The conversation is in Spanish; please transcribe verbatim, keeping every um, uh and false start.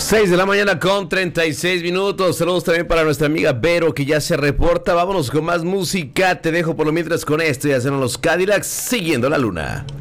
seis de la mañana con treinta y seis minutos. Saludos también para nuestra amiga Vero, que ya se reporta. Vámonos con más música. Te dejo por lo mientras con esto y hacemos los Cadillacs siguiendo la luna.